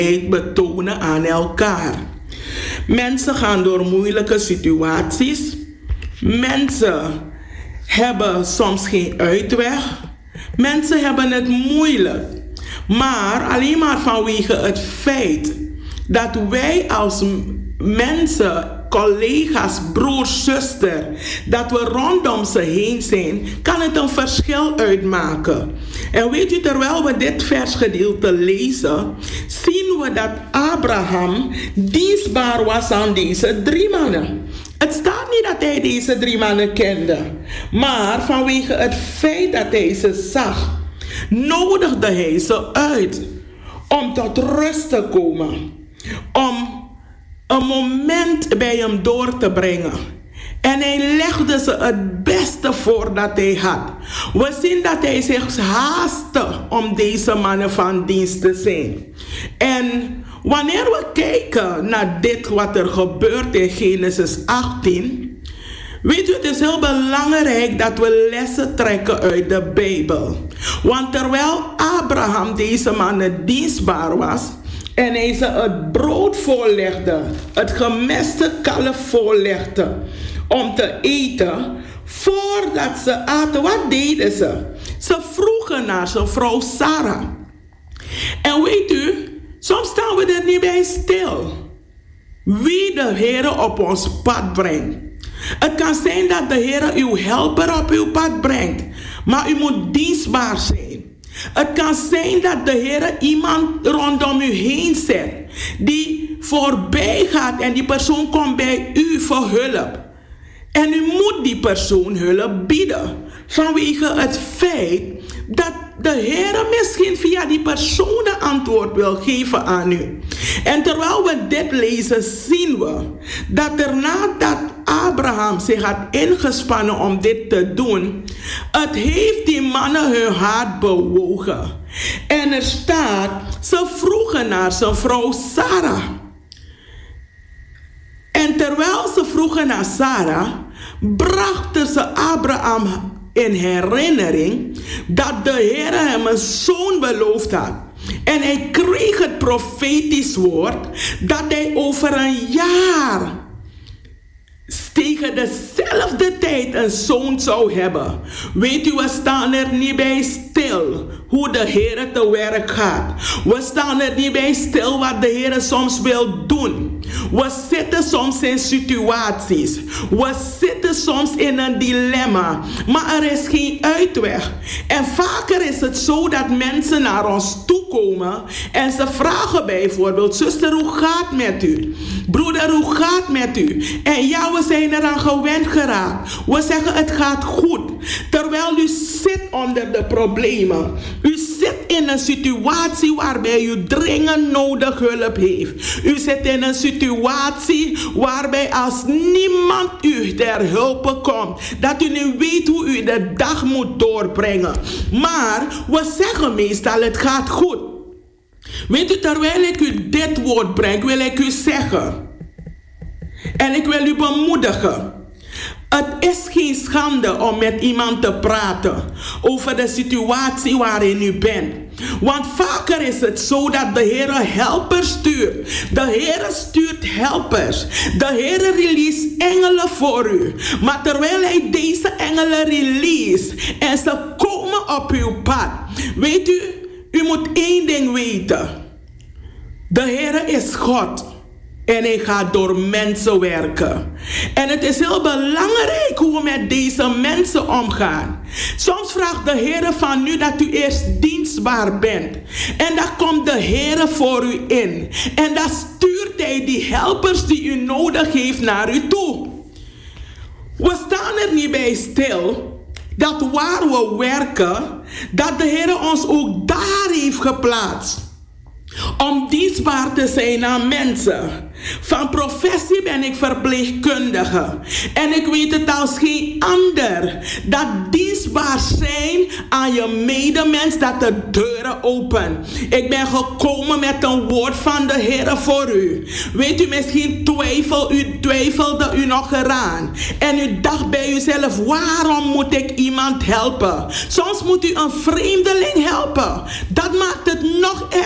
betonen aan elkaar. Mensen gaan door moeilijke situaties. Mensen hebben soms geen uitweg. Mensen hebben het moeilijk. Maar alleen maar vanwege het feit dat wij als mensen, collega's, broers, zuster, dat we rondom ze heen zijn, kan het een verschil uitmaken. En weet u, terwijl we dit versgedeelte lezen, zien we dat Abraham dienstbaar was aan deze 3 mannen. Het staat niet dat hij deze 3 mannen kende, maar vanwege het feit dat hij ze zag, nodigde hij ze uit om tot rust te komen, om een moment bij hem door te brengen. En hij legde ze het beste voor dat hij had. We zien dat hij zich haastte om deze mannen van dienst te zijn. En wanneer we kijken naar dit wat er gebeurt in Genesis 18... weet u, het is heel belangrijk dat we lessen trekken uit de Bijbel. Want terwijl Abraham deze mannen dienstbaar was en hij ze het brood voorlegde, het gemeste kalf voorlegde om te eten, voordat ze aten, wat deden ze? Ze vroegen naar zijn vrouw Sarah. En weet u, soms staan we er niet bij stil. Wie de Heer op ons pad brengt. Het kan zijn dat de Heer uw helper op uw pad brengt, maar u moet dienstbaar zijn. Het kan zijn dat de Heer iemand rondom u heen zet die voorbij gaat en die persoon komt bij u voor hulp. En u moet die persoon hulp bieden vanwege het feit dat de Heer misschien via die persoon een antwoord wil geven aan u. En terwijl we dit lezen, zien we dat nadat Abraham zich had ingespannen om dit te doen, het heeft die mannen hun hart bewogen. En er staat, ze vroegen naar zijn vrouw Sarah. En terwijl ze vroegen naar Sarah, brachten ze Abraham in herinnering dat de Heer hem een zoon beloofd had. En hij kreeg het profetisch woord dat hij over een jaar tegen dezelfde tijd een zoon zou hebben. Weet u, we staan er niet bij stil hoe de Heer te werk gaat. We staan er niet bij stil wat de Heer soms wil doen. We zitten soms in situaties. We zitten soms in een dilemma. Maar er is geen uitweg. En vaker is het zo dat mensen naar ons toe komen en ze vragen bijvoorbeeld: zuster, hoe gaat het met u? Broeder, hoe gaat het met u? En ja, we zijn eraan gewend geraakt. We zeggen het gaat goed. Terwijl u zit onder de problemen. U zit in een situatie waarbij u dringend nodig hulp heeft. U zit in een situatie waarbij als niemand u ter hulpe komt, dat u niet weet hoe u de dag moet doorbrengen. Maar we zeggen meestal het gaat goed. Weet u, terwijl ik u dit woord breng, wil ik u zeggen. En ik wil u bemoedigen. Het is geen schande om met iemand te praten over de situatie waarin u bent. Want vaker is het zo dat de Heer helpers stuurt. De Heer stuurt helpers. De Heer release engelen voor u. Maar terwijl hij deze engelen release en ze komen op uw pad. Weet u, u moet één ding weten. De Heer is God. En hij gaat door mensen werken. En het is heel belangrijk hoe we met deze mensen omgaan. Soms vraagt de Heer van u dat u eerst dienstbaar bent. En dan komt de Heer voor u in. En dan stuurt hij die helpers die u nodig heeft naar u toe. We staan er niet bij stil dat waar we werken, dat de Heer ons ook daar heeft geplaatst. Om dienstbaar te zijn aan mensen. Van professie ben ik verpleegkundige. En ik weet het als geen ander. Dat dienstbaar zijn aan je medemens, dat de deuren open. Ik ben gekomen met een woord van de Heer voor u. Weet u, misschien twijfelde u nog eraan. En u dacht bij uzelf: waarom moet ik iemand helpen? Soms moet u een vreemdeling helpen. Dat maakt het nog erger.